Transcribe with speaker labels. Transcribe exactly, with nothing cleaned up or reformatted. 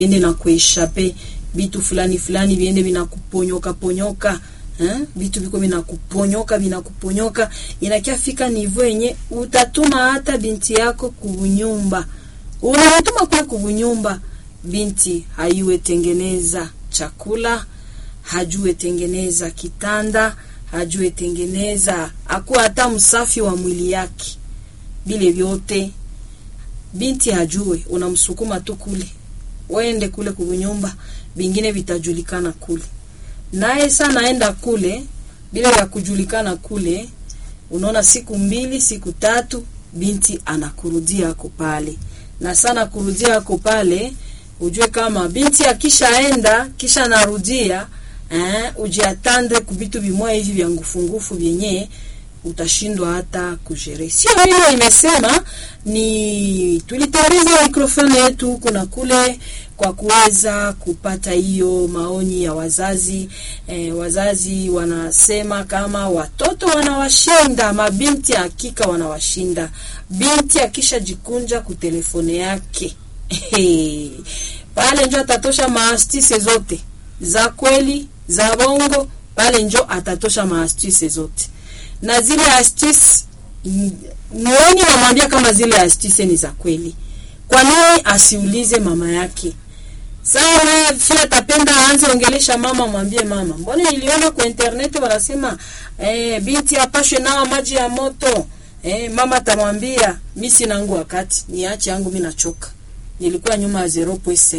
Speaker 1: ende na kueshape vitu fulani fulani viende vinakuponyoka ponyoka, eh, vitu viko vinakuponyoka vinakuponyoka, inakia fika nivo yenye utatuma hata binti yako kubunyumba. Unatuma kwa kubunyumba, binti haiwe tengeneza chakula, hajue tengeneza kitanda, hajue tengeneza akuwa hata msafi wa mwili yake. Bile vyote binti hajue, unamsukuma tu kule, waende kule kubunyumba, bingine vitajulikana kule. Nae sana enda kule, bila ya kujulikana kule, unaona siku mbili, siku tatu, binti anakurudia ako pale. Na sana kurudia ako pale, ujue kama binti akishaenda, kisha narudia, eh, ujiatande kubitu bimoya hivi vya ngufungufu vyenye, utashindwa hata kujere. Sio mimi imesema, ni tulitariza mikrofoni yetu kuna kule kwa kuweza kupata hiyo maoni ya wazazi. Eh, wazazi wanasema kama watoto wanawashinda, mabinti hakika wanawashinda. Binti akisha jikunja kutelefone yake, pale njo atatosha maastise zote za kweli za bongo, pale njo atatosha maastise zote. Na zile astuce nani wamwambia kama zile astuce ni za kweli? Kwa nini asiulize mama yake? Sawa, fia tapenda aanze ongelesha mama, mwambie mama, mbona niliona kwa internet wanasema eh, binti apashwe nao maji ya moto. Eh, mama tamwambia mimi sina nguo wakati niache yangu mimi nachoka. Nilikuwa nyuma ya zero point seven.